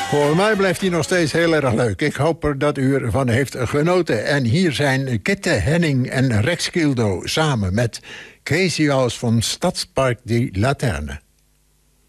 Voor mij blijft hij nog steeds heel erg leuk. Ik hoop dat u ervan heeft genoten. En hier zijn Kitte Henning en Rex Kildo samen met Crazy House van Stadspark die Laterne.